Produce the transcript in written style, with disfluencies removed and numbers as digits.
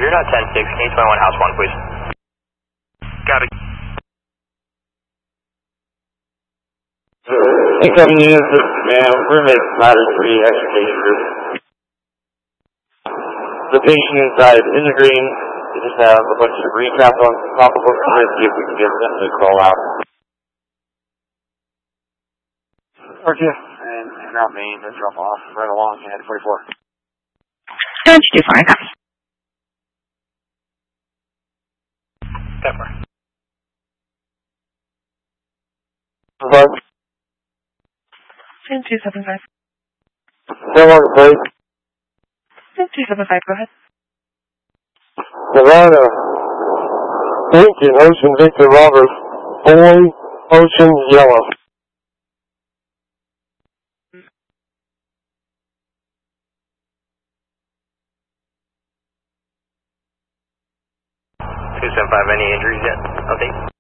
you're not 10-6, can you 21 house 1, please? Got it. 6-7 units, man, roommates matters for the extrication group. The patient inside in the green, we just have a bunch of debris trapped on top of us. We're going to see if we can get them to crawl out. Artia, and ground main, let's drop off right along ahead 44. Don't you do fine, copy. Pepper. 275. Still on the plate. 275, go ahead. Savannah, Lincoln, Ocean, Victor, Robert, Boy, Ocean, Yellow. Any injuries yet? Update?